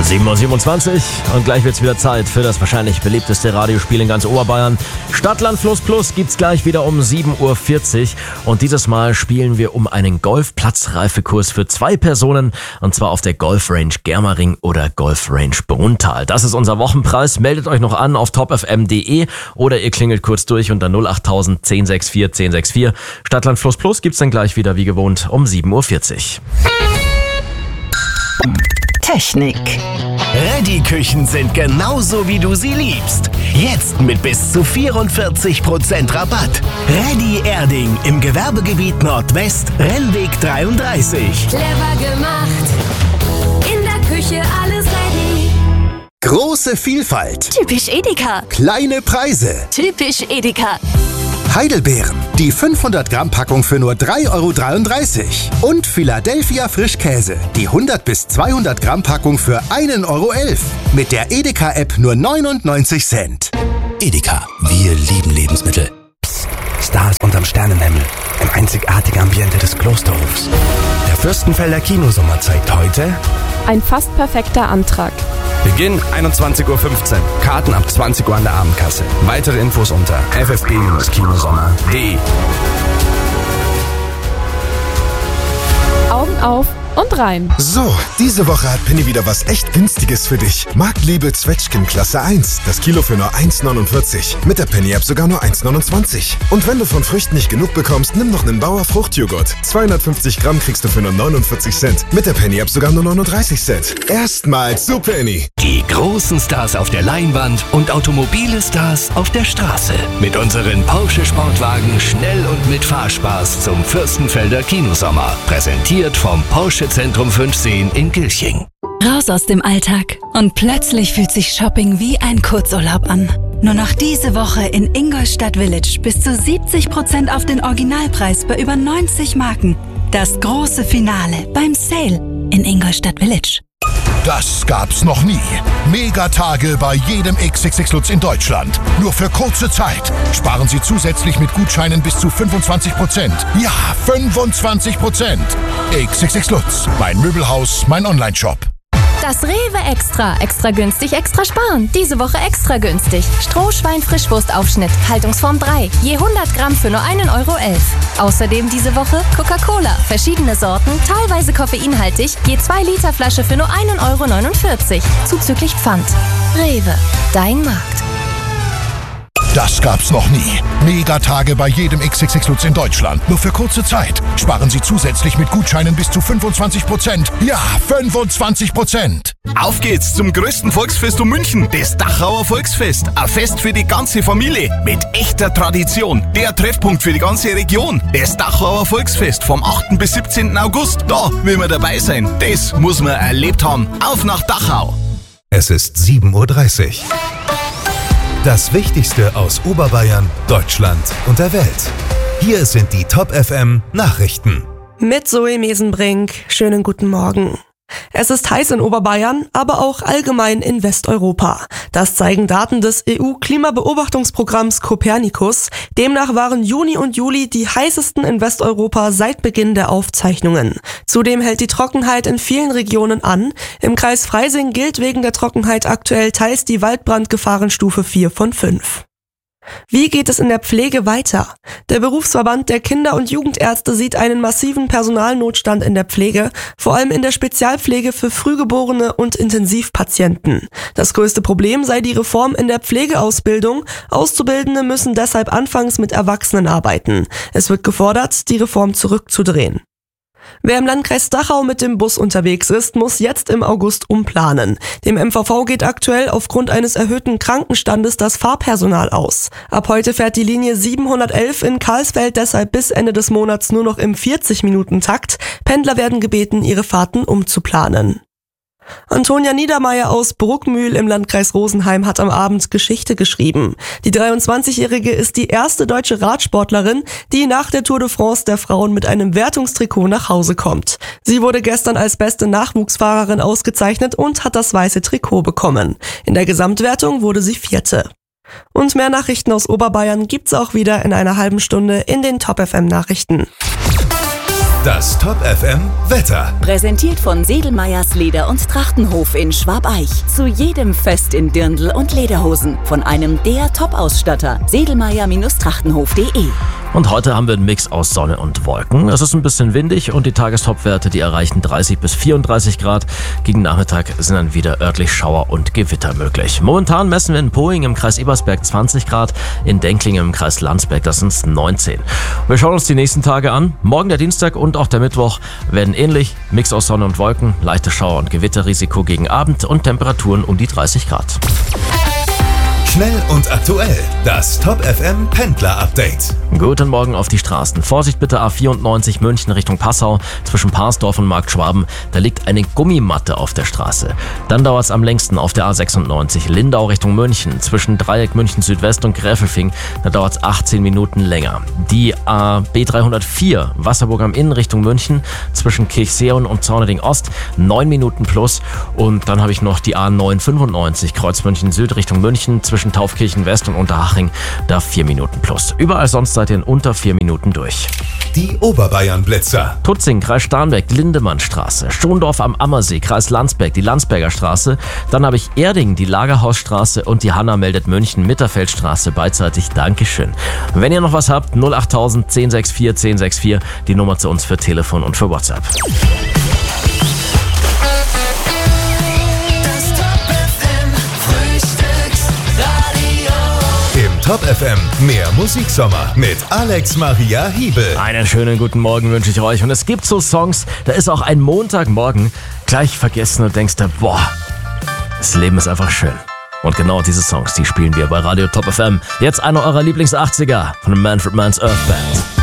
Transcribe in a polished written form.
7:27 Uhr und gleich wird's wieder Zeit für das wahrscheinlich beliebteste Radiospiel in ganz Oberbayern. Stadt, Land, Fluss, Plus gibt's gleich wieder um 7:40 Uhr und dieses Mal spielen wir um einen Golfplatzreifekurs für 2 Personen und zwar auf der Golfrange Germering oder Golfrange Bruntal. Das ist unser Wochenpreis. Meldet euch noch an auf topfm.de oder ihr klingelt kurz durch unter 08000 1064 1064. Stadt, Land, Fluss, Plus gibt's dann gleich wieder wie gewohnt um 7:40 Uhr. Technik. Reddy-Küchen sind genauso, wie du sie liebst. Jetzt mit bis zu 44% Rabatt. Reddy Erding im Gewerbegebiet Nordwest, Rennweg 33. Clever gemacht. In der Küche alles ready. Große Vielfalt. Typisch Edeka. Kleine Preise. Typisch Edeka. Heidelbeeren. Die 500 Gramm Packung für nur 3,33 €. Und Philadelphia Frischkäse. Die 100 bis 200 Gramm Packung für 1,11 €. Mit der Edeka-App nur 99 Cent. Edeka, wir lieben Lebensmittel. Psst, Stars unterm Sternenhimmel. Im einzigartigen Ambiente des Klosterhofs. Der Fürstenfelder Kinosommer zeigt heute ein fast perfekter Antrag. Beginn 21:15 Uhr. Karten ab 20 Uhr an der Abendkasse. Weitere Infos unter ffb-kinosommer.de. Augen auf und rein. So, diese Woche hat Penny wieder was echt Günstiges für dich. Marktliebe Zwetschgen Klasse 1. Das Kilo für nur 1,49. Mit der Penny-App sogar nur 1,29. Und wenn du von Früchten nicht genug bekommst, nimm noch einen Bauer Fruchtjoghurt. 250 Gramm kriegst du für nur 49 Cent. Mit der Penny-App sogar nur 39 Cent. Erstmals zu Penny. Die großen Stars auf der Leinwand und automobile Stars auf der Straße. Mit unseren Porsche Sportwagen schnell und mit Fahrspaß zum Fürstenfelder Kinosommer. Präsentiert vom Porsche Zentrum 510 in Gilching. Raus aus dem Alltag. Und plötzlich fühlt sich Shopping wie ein Kurzurlaub an. Nur noch diese Woche in Ingolstadt Village bis zu 70% auf den Originalpreis bei über 90 Marken. Das große Finale beim Sale in Ingolstadt Village. Das gab's noch nie. Megatage bei jedem XXX Lutz in Deutschland. Nur für kurze Zeit. Sparen Sie zusätzlich mit Gutscheinen bis zu 25%. Ja, 25%. XXX Lutz. Mein Möbelhaus, mein Onlineshop. Das Rewe Extra. Extra günstig, extra sparen. Diese Woche extra günstig. Strohschwein-Frischwurstaufschnitt. Haltungsform 3. Je 100 Gramm für nur 1,11 €. Außerdem diese Woche Coca-Cola. Verschiedene Sorten, teilweise koffeinhaltig. Je 2 Liter Flasche für nur 1,49 €. Zuzüglich Pfand. Rewe. Dein Markt. Das gab's noch nie. Megatage bei jedem XXX Lutz in Deutschland. Nur für kurze Zeit. Sparen Sie zusätzlich mit Gutscheinen bis zu 25%. Ja, 25%. Auf geht's zum größten Volksfest um München, das Dachauer Volksfest. Ein Fest für die ganze Familie mit echter Tradition. Der Treffpunkt für die ganze Region. Das Dachauer Volksfest vom 8. bis 17. August. Da will man dabei sein. Das muss man erlebt haben. Auf nach Dachau. Es ist 7:30 Uhr. Das Wichtigste aus Oberbayern, Deutschland und der Welt. Hier sind die Top FM Nachrichten. Mit Zoe Mesenbrink. Schönen guten Morgen. Es ist heiß in Oberbayern, aber auch allgemein in Westeuropa. Das zeigen Daten des EU-Klimabeobachtungsprogramms Copernicus. Demnach waren Juni und Juli die heißesten in Westeuropa seit Beginn der Aufzeichnungen. Zudem hält die Trockenheit in vielen Regionen an. Im Kreis Freising gilt wegen der Trockenheit aktuell teils die Waldbrandgefahrenstufe 4 von 5. Wie geht es in der Pflege weiter? Der Berufsverband der Kinder- und Jugendärzte sieht einen massiven Personalnotstand in der Pflege, vor allem in der Spezialpflege für Frühgeborene und Intensivpatienten. Das größte Problem sei die Reform in der Pflegeausbildung. Auszubildende müssen deshalb anfangs mit Erwachsenen arbeiten. Es wird gefordert, die Reform zurückzudrehen. Wer im Landkreis Dachau mit dem Bus unterwegs ist, muss jetzt im August umplanen. Dem MVV geht aktuell aufgrund eines erhöhten Krankenstandes das Fahrpersonal aus. Ab heute fährt die Linie 711 in Karlsfeld deshalb bis Ende des Monats nur noch im 40-Minuten-Takt. Pendler werden gebeten, ihre Fahrten umzuplanen. Antonia Niedermeyer aus Bruckmühl im Landkreis Rosenheim hat am Abend Geschichte geschrieben. Die 23-Jährige ist die erste deutsche Radsportlerin, die nach der Tour de France der Frauen mit einem Wertungstrikot nach Hause kommt. Sie wurde gestern als beste Nachwuchsfahrerin ausgezeichnet und hat das weiße Trikot bekommen. In der Gesamtwertung wurde sie Vierte. Und mehr Nachrichten aus Oberbayern gibt's auch wieder in einer halben Stunde in den Top FM Nachrichten. Das Top FM Wetter. Präsentiert von Sedelmeyers Leder- und Trachtenhof in Schwabeich. Zu jedem Fest in Dirndl und Lederhosen. Von einem der Top-Ausstatter. Sedelmeyer-Trachtenhof.de. Und heute haben wir einen Mix aus Sonne und Wolken. Es ist ein bisschen windig und die Tagestopwerte, die erreichen 30 bis 34 Grad. Gegen Nachmittag sind dann wieder örtlich Schauer und Gewitter möglich. Momentan messen wir in Poing im Kreis Ebersberg 20 Grad, in Denklingen im Kreis Landsberg, das sind 19. Wir schauen uns die nächsten Tage an. Morgen der Dienstag und auch der Mittwoch werden ähnlich. Mix aus Sonne und Wolken, leichte Schauer- und Gewitterrisiko gegen Abend und Temperaturen um die 30 Grad. Schnell und aktuell. Das Top FM Pendler Update. Guten Morgen auf die Straßen. Vorsicht bitte A94 München Richtung Passau zwischen Parsdorf und Marktschwaben. Da liegt eine Gummimatte auf der Straße. Dann dauert es am längsten auf der A96 Lindau Richtung München zwischen Dreieck München Südwest und Gräfelfing. Da dauert es 18 Minuten länger. Die B304 Wasserburg am Inn Richtung München zwischen Kirchseeon und Zorneding Ost 9 Minuten plus. Und dann habe ich noch die A995 Kreuz München Süd Richtung München zwischen Taufkirchen West und Unterhaching, da 4 Minuten plus. Überall sonst seid ihr in unter 4 Minuten durch. Die Oberbayern-Blitzer. Tutzing, Kreis Starnberg, Lindemannstraße. Stondorf am Ammersee, Kreis Landsberg, die Landsberger Straße. Dann habe ich Erding, die Lagerhausstraße und die Hanna meldet München, Mitterfeldstraße beidseitig. Dankeschön. Wenn ihr noch was habt, 08000 1064 1064, die Nummer zu uns für Telefon und für WhatsApp. Top FM, mehr Musiksommer mit Alex Maria Hiebel. Einen schönen guten Morgen wünsche ich euch. Und es gibt so Songs, da ist auch ein Montagmorgen gleich vergessen und denkst dir, boah, das Leben ist einfach schön. Und genau diese Songs, die spielen wir bei Radio Top FM. Jetzt einer eurer Lieblings-80er von den Manfred Mann's Earth Band.